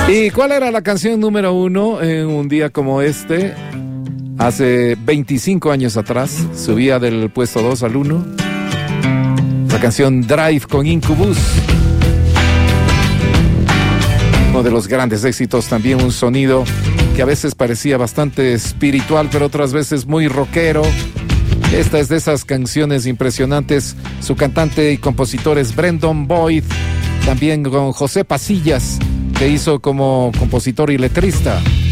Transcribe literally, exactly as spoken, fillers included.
¿Y cuál era la canción número uno en un día como este? Hace veinticinco años atrás, subía del puesto dos al uno. La canción Drive con Incubus. Uno de los grandes éxitos, también un sonido que a veces parecía bastante espiritual, pero otras veces muy rockero. Esta es de esas canciones impresionantes. Su cantante y compositor es Brendan Boyd, también con José Pasillas, que hizo como compositor y letrista.